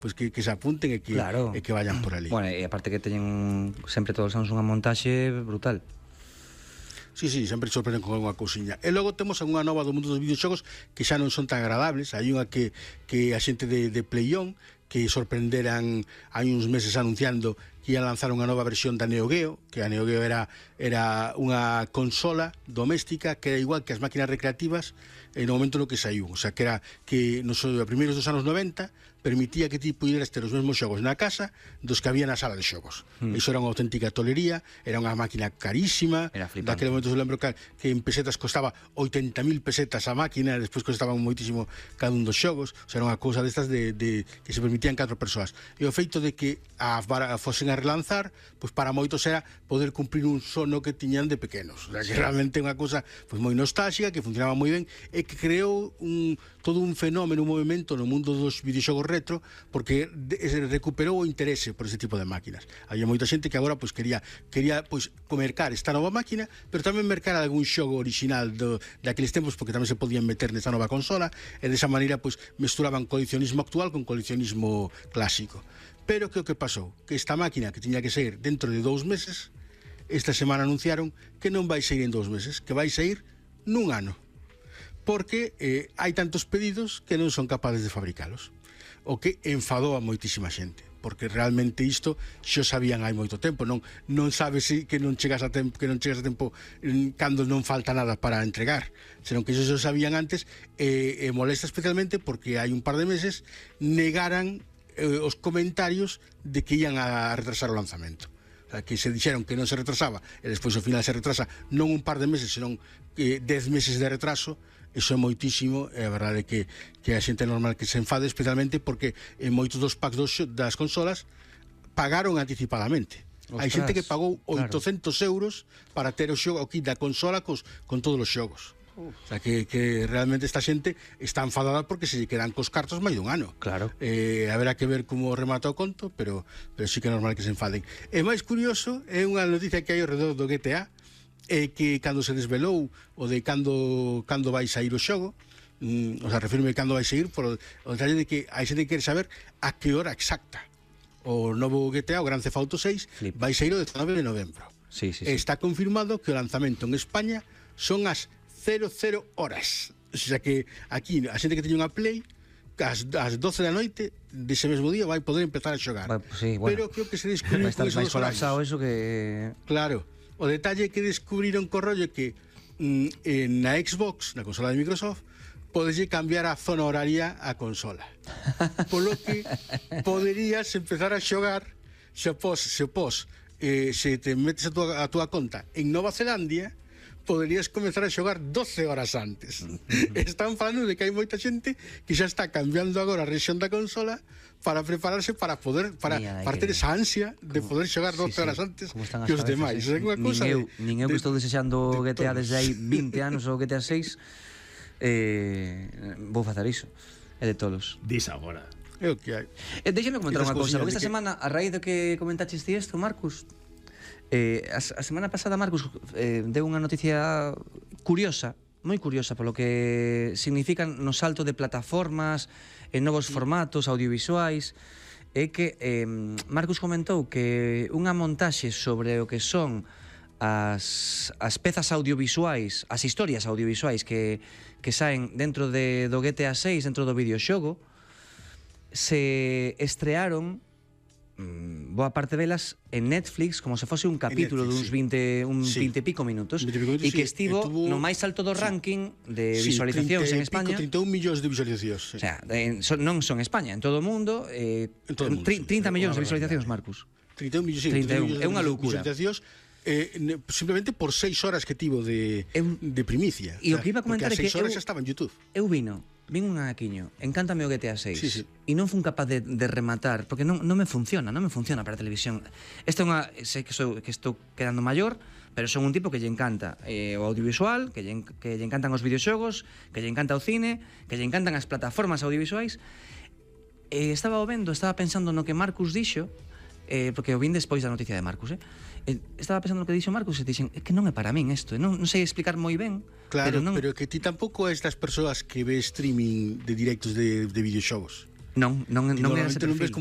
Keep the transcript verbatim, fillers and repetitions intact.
pois que, que se apunten e que, claro. e que vayan por ali. Bueno, e aparte que teñen sempre todos os anos unha montaxe brutal. Sí, sí, sempre sorprenden con unha cousiña. E logo temos unha nova do mundo dos videoxogos que xa non son tan agradables. Hai unha que, que a xente de, de PlayOn que sorprenderan hai uns meses anunciando que ia lanzar unha nova versión da Neo Geo, que a Neo Geo era, era unha consola doméstica que era igual que as máquinas recreativas no momento no que saiu. O sea, que era que nos primeiros dos anos noventa permitía que ti pudieras ter os mesmos xogos na casa dos que había na sala de xogos. Mm. Iso era unha auténtica tolería, era unha máquina carísima. Daquele momento eu lembro que, que en pesetas costaba oitenta mil pesetas a máquina, e despois costaban moitísimo cada un dos xogos. O sea, era unha cousa destas de, de, que se permitían catro persoas. E o feito de que a, a fosen a relanzar, pois para moitos era poder cumprir un sono que tiñan de pequenos. O sea, que realmente é unha cousa pois moi nostálxica, que funcionaba moi ben e que creou un, todo un fenómeno, un movimento no mundo dos videoxogos retro, porque recuperou o interese por ese tipo de máquinas. Había moita xente que agora pois quería quería pois comercar esta nova máquina, pero tamén mercar algún xogo original do, daqueles tempos, porque tamén se podían meter nesta nova consola, e desa maneira pois mesturaban coleccionismo actual con coleccionismo clásico. Pero que o que pasou? Que esta máquina que tiña que sair dentro de dous meses, esta semana anunciaron que non vai sair en dous meses, que vai sair nun ano, porque eh, hai tantos pedidos que non son capaces de fabricalos, o que enfadou a moitísima xente, porque realmente isto xo sabían hai moito tempo. Non non sabes que non chegas a tempo, que non chegas a tempo cando non falta nada para entregar, senón que xo xo sabían antes, e, e molesta especialmente porque hai un par de meses negaran eh, os comentarios de que ian a retrasar o lanzamento. O sea, que se dixeron que non se retrasaba e despois ao final se retrasa non un par de meses, senón eh, dez meses de retraso. Iso é moitísimo, e a verdade é que, que a xente normal que se enfade, especialmente porque en moitos dos packs dos, das consolas pagaron anticipadamente. Ostras, hai xente que pagou oitocentos claro. euros para ter o xogo aquí da consola cos, con todos os xogos. Uf. O sea, que, que realmente esta xente está enfadada porque se lle quedan cos cartos máis dun ano. Claro. Eh, haberá que ver como remata o conto, pero, pero sí que é normal que se enfaden. E máis curioso é unha noticia que hai ao redor do G T A, é que cando se desvelou o de cando cando vai sair o xogo, mm, o sea, refirme cando vai sair por o, o detalle de que hai xente que quere saber a que hora exacta. O novo G T A, o Grand Theft Auto seis, Flip. vai sair o dezenove de novembro. Sí, sí, sí. Está confirmado que o lanzamento en España son as cero cero horas. O sea que aquí a xente que teña unha Play ás, ás doce da noite dese mesmo día vai poder empezar a xogar. Va, sí, bueno. Pero creo que se descubriu vai estar máis colapsado eso que... Claro. O detalle que descubriron co rollo que mm, na Xbox, na consola de Microsoft, podeslle cambiar a zona horaria a consola. Polo que poderías empezar a xogar se pos, se pos eh, se te metes a tua, a tua conta en Nova Zelandia, poderías comezar a xogar doce horas antes. Están falando de que hai moita xente que xa está cambiando agora a rexión da consola para prepararse para poder para, Mira, para ter esa ansia de poder xogar doce sí, horas sí. antes que os demais. Eh? Nin eu, nin eu que estou desexando o G T A desde hai vinte anos ou o G T A seis, eh, vou facer iso. É de tolos. Dis agora. É o que hai. Eh, Déxame comentar unha cousa, porque esta que... semana, a raíz de que comentaches ti isto, Marcus, eh, a, a semana pasada Marcus eh, deu unha noticia curiosa, moi curiosa, polo que significan no salto de plataformas, en novos formatos audiovisuais, é que eh, Marcus comentou que unha montaxe sobre o que son as, as pezas audiovisuais, as historias audiovisuais que, que saen dentro de, do G T A seis, dentro do videoxogo, se estrearon mm, boa parte delas en Netflix como se fose un capítulo duns vinte, un sí. vinte e pico minutos e que estivo sí, tuvo... no máis alto do sí. ranking de sí, visualizacións en España. trinta e un millóns de visualizacións. Sí. O sea, en, son, non son España, en todo o mundo, eh, en todo mundo trinta sí. millóns de visualizacións, Marcus. trinta e un millóns, sí, trinta e un, é unha loucura. Eh, simplemente por seis horas que tivo de, eu, de primicia. E o que iba a comentar é que seis horas eu, xa estaba en YouTube. Eu vino, vin un anaquiño, encántame o G T A seis, sí, sí. e non fun capaz de, de rematar, porque non, non me funciona, non me funciona para a televisión. Esta é unha, sei que, sou, que estou quedando maior, pero son un tipo que lle encanta eh, o audiovisual, que lle, que lle encantan os videoxogos, que lle encanta o cine, que lle encantan as plataformas audiovisuais. E estaba o vendo, estaba pensando no que Marcus dixo, eh, porque o vin despois da noticia de Marcus, eh? Eh, estaba pensando no que dixo Marcus e dixen, é que non é para min isto, non, non sei explicar moi ben. Claro, pero, non... pero que ti tampouco és das persoas que ve streaming de directos de, de videoxogos. Non, non, non era ese normalmente non ves perfil.